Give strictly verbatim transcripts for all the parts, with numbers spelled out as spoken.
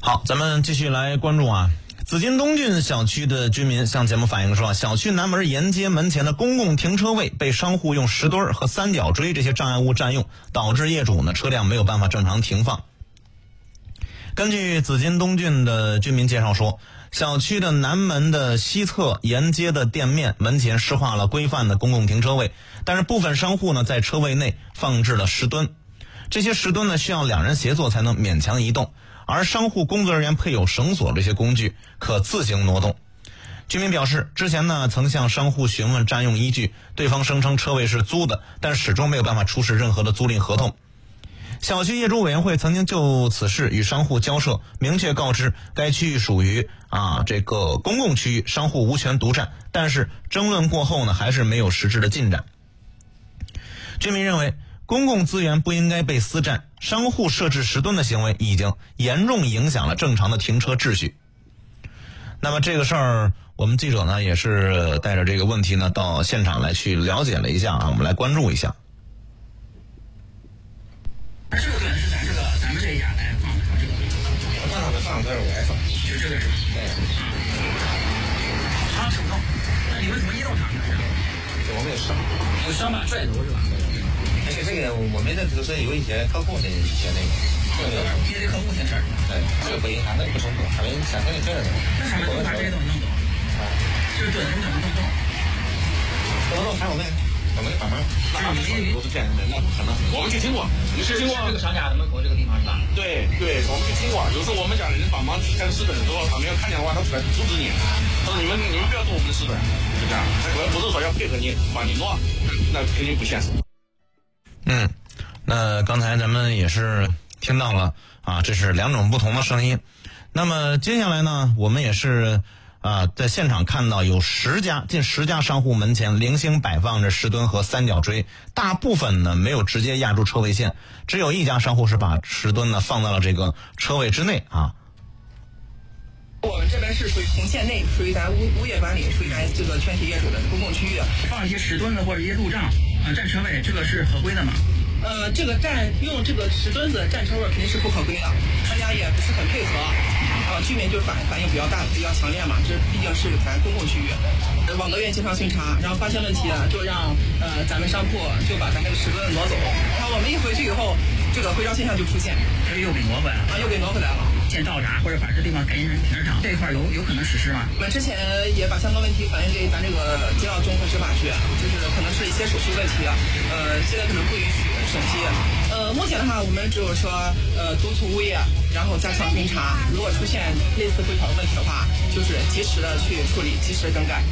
好，咱们继续来关注啊。紫金东郡小区的居民向节目反映说，小区南门沿街门前的公共停车位被商户用石墩和三角锥这些障碍物占用，导致业主呢车辆没有办法正常停放。根据紫金东郡的居民介绍说，小区的南门的西侧沿街的店面门前施划了规范的公共停车位，但是部分商户呢在车位内放置了石墩，这些石墩呢需要两人协作才能勉强移动，而商户工作人员配有绳索这些工具，可自行挪动。居民表示，之前呢曾向商户询问占用依据，对方声称车位是租的，但始终没有办法出示任何的租赁合同。小区业主委员会曾经就此事与商户交涉，明确告知该区域属于啊这个公共区域，商户无权独占，但是争论过后呢还是没有实质的进展。居民认为，公共资源不应该被私占，商户设置石墩的行为已经严重影响了正常的停车秩序。那么这个事儿，我们记者呢也是带着这个问题呢到现场来去了解了一下啊，我们来关注一下。 这个墩是咱这个咱们这一家来放的，这个我让他们放，但是我爱放， 就这个是吧？ 对。 它吃不动，那你们怎么移动它呢？ 我们有绳， 有绳把拽走是吧？ 而且这个我们这就是有一些客户的一些那个，这个别的客户些事儿。 对，这个不影响，那个不冲突，他们想跟你这样的。 那他们都把这些东西弄走，这个墩怎么弄动？ 不能动，喊我们。我们帮忙， 那你都是这样的，那不可能。我们去经过，你是经过这个商家的门口这个地方是吧？ 对对，我们去经过，有时候我们家的人帮忙开石墩的时候，他们要看见的话，他出来阻止你，他说你们你们不要动我们的石墩，就这样。他不是说要配合你帮你挪，那肯定不现实。 嗯，那刚才咱们也是听到了啊，这是两种不同的声音。那么接下来呢，我们也是。啊，在现场看到有十家近十家商户门前零星摆放着石墩和三角锥，大部分呢没有直接压住车位线，只有一家商户是把石墩呢放到了这个车位之内啊。 我们这边是属于红线内，属于咱物物业管理，属于咱这个全体业主的公共区域， 放一些石墩子或者一些路障啊占车位，这个是合规的吗？ 呃，这个占用这个石墩子占车位肯定是不合规的，商家也不是很配合，啊，居民就反反应比较大，比较强烈嘛，这毕竟是咱公共区域。网格院经常巡查，然后发现问题了，就让呃咱们商铺就把咱这个石墩子挪走，然后我们一回去以后，这个违章现象就出现， 这又给挪回来了， 啊，又给挪回来了。 建道闸或者把这地方改成停车场，这一块有有可能实施吗？ 我们之前也把相关问题反映给咱这个街道综合执法局，就是可能是一些手续问题，呃，现在可能不允许审批。呃，目前的话，我们只有说，呃，督促物业，然后加强巡查，如果出现类似规条的问题的话，就是及时的去处理，及时更改。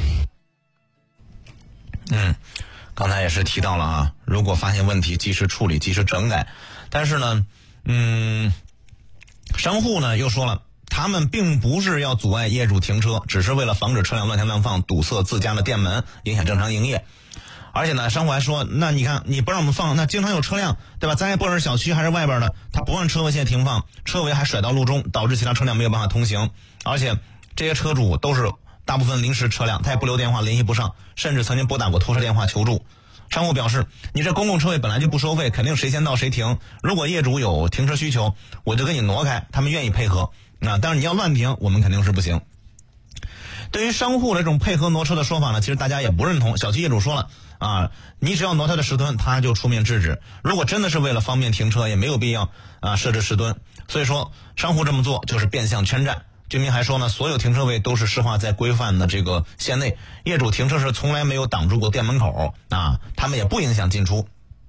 嗯，刚才也是提到了啊，如果发现问题，及时处理，及时整改。但是呢，嗯。商户呢又说了，他们并不是要阻碍业主停车，只是为了防止车辆乱停乱放堵塞自家的店门，影响正常营业。而且呢，商户还说，那你看你不让我们放，那经常有车辆，对吧？咱也不是小区还是外边的，他不按车位线停放，车尾还甩到路中，导致其他车辆没有办法通行。而且这些车主都是大部分临时车辆，他也不留电话，联系不上，甚至曾经拨打过拖车电话求助。商户表示，你这公共车位本来就不收费，肯定谁先到谁停。如果业主有停车需求，我就给你挪开，他们愿意配合啊。但是你要乱停，我们肯定是不行。对于商户这种配合挪车的说法呢，其实大家也不认同。小区业主说了啊，你只要挪他的石墩，他就出面制止。如果真的是为了方便停车，也没有必要啊设置石墩。所以说，商户这么做就是变相圈占。居民还说呢，所有停车位都是施划在规范的这个线内，业主停车时从来没有挡住过店门口啊，他们也不影响进出。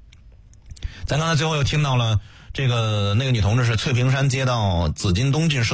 咱刚才最后又听到了这个那个女同志是翠屏山街道紫金东郡社